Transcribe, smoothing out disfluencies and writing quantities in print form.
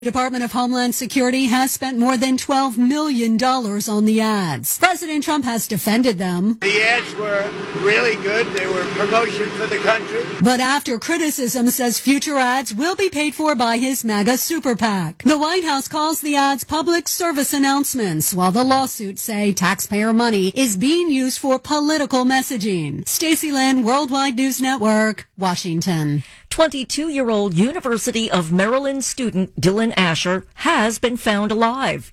Department of Homeland Security has spent more than $12 million on the ads. President Trump has defended them. The ads were really good. They were promotion for the country. But after criticism, says future ads will be paid for by his MAGA super PAC. The White House calls the ads public service announcements, while the lawsuits say taxpayer money is being used for political messaging. Stacey Lynn, Worldwide News Network, Washington. 22-year-old University of Maryland student Dylan Asher has been found alive.